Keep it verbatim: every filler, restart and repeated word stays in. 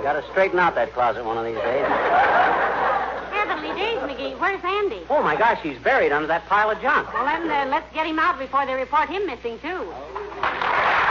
You got to straighten out that closet one of these days. Heavenly days, McGee. Where's Andy? Oh, my gosh, he's buried under that pile of junk. Well, then, uh, let's get him out before they report him missing, too.